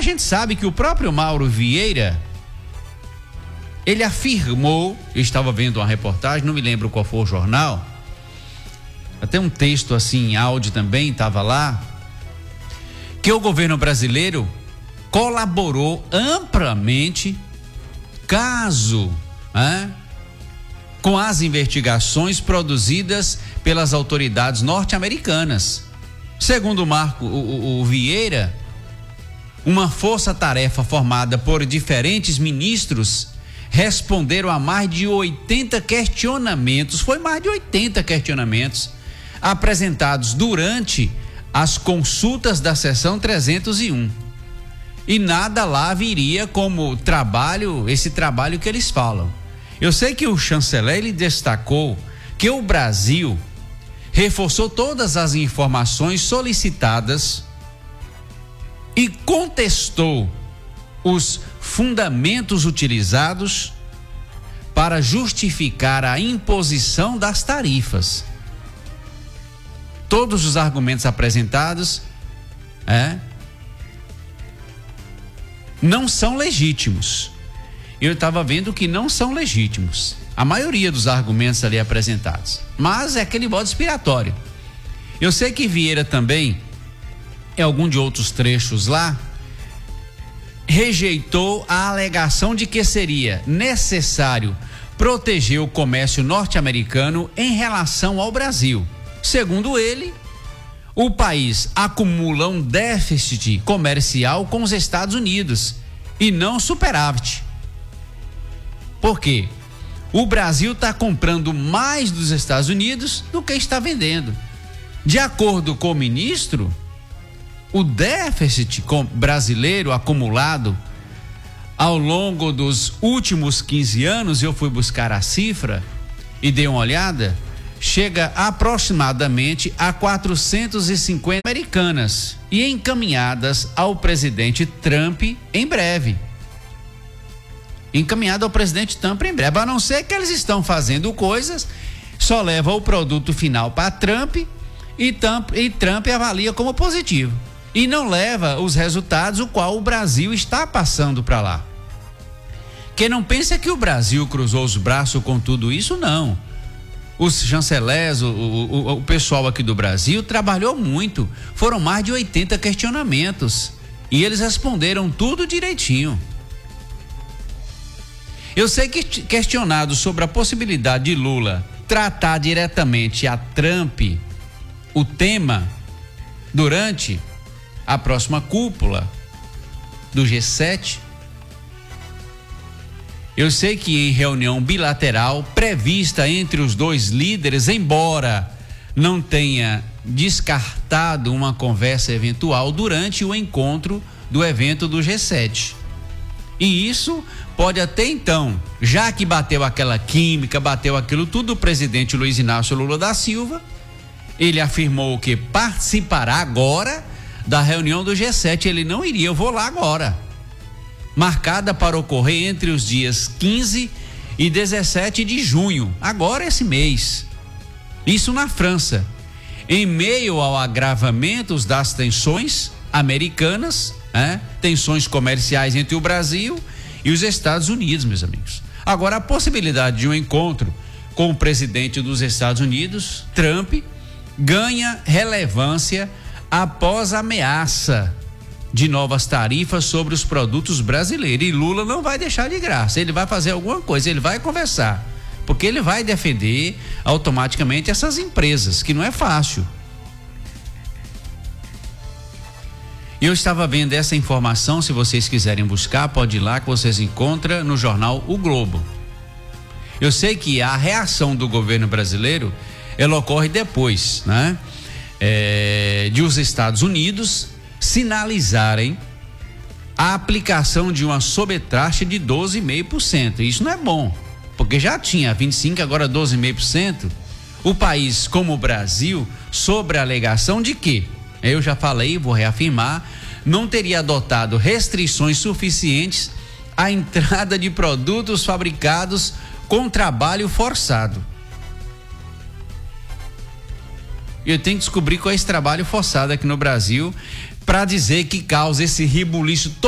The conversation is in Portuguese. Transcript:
gente sabe que o próprio Mauro Vieira, ele afirmou, eu estava vendo uma reportagem, não me lembro qual foi o jornal, até um texto assim em áudio também estava lá, que o governo brasileiro colaborou amplamente com as investigações produzidas pelas autoridades norte-americanas. Segundo o Vieira, uma força-tarefa formada por diferentes ministros responderam a mais de 80 questionamentos, foi mais de 80 questionamentos apresentados durante as consultas da seção 301. E nada lá viria como esse trabalho que eles falam. Eu sei que o chanceler, ele destacou que o Brasil reforçou todas as informações solicitadas e contestou os fundamentos utilizados para justificar a imposição das tarifas. Todos os argumentos apresentados não são legítimos. Eu estava vendo que não são legítimos. A maioria dos argumentos ali apresentados. Mas é aquele bode expiatório. Eu sei que Vieira também, em algum de outros trechos lá, rejeitou a alegação de que seria necessário proteger o comércio norte-americano em relação ao Brasil. Segundo ele, o país acumula um déficit comercial com os Estados Unidos e não superávit. Por quê? O Brasil está comprando mais dos Estados Unidos do que está vendendo. De acordo com o ministro, o déficit brasileiro acumulado ao longo dos últimos 15 anos, eu fui buscar a cifra e dei uma olhada, chega aproximadamente a 450 americanas e encaminhadas ao presidente Trump em breve. Encaminhado ao presidente Trump em breve, a não ser que eles estão fazendo coisas, só leva o produto final para Trump e Trump avalia como positivo e não leva os resultados o qual o Brasil está passando para lá. Quem não pensa que o Brasil cruzou os braços com tudo isso, não. Os chanceleres, o pessoal aqui do Brasil trabalhou muito, foram mais de 80 questionamentos e eles responderam tudo direitinho. Eu sei que, questionado sobre a possibilidade de Lula tratar diretamente a Trump o tema durante a próxima cúpula do G7, eu sei que em reunião bilateral prevista entre os dois líderes, embora não tenha descartado uma conversa eventual durante o encontro do evento do G7. E isso pode até então, já que bateu aquela química, bateu aquilo tudo, o presidente Luiz Inácio Lula da Silva, ele afirmou que participará agora da reunião do G7, ele não iria, eu vou lá agora, marcada para ocorrer entre os dias 15 e 17 de junho, agora esse mês, isso na França, em meio ao agravamento das tensões americanas, tensões comerciais entre o Brasil e os Estados Unidos, meus amigos. Agora, a possibilidade de um encontro com o presidente dos Estados Unidos, Trump, ganha relevância após a ameaça de novas tarifas sobre os produtos brasileiros. E Lula não vai deixar de graça, ele vai fazer alguma coisa, ele vai conversar, porque ele vai defender automaticamente essas empresas, que não é fácil. Eu estava vendo essa informação, se vocês quiserem buscar, pode ir lá que vocês encontram no jornal O Globo. Eu sei que a reação do governo brasileiro, ela ocorre depois, de os Estados Unidos sinalizarem a aplicação de uma sobretaxa de 12,5%. Isso não é bom, porque já tinha 25%, agora 12,5%. O país, como o Brasil, sobre a alegação de que, eu já falei, vou reafirmar, não teria adotado restrições suficientes à entrada de produtos fabricados com trabalho forçado. Eu tenho que descobrir qual é esse trabalho forçado aqui no Brasil para dizer que causa esse rebuliço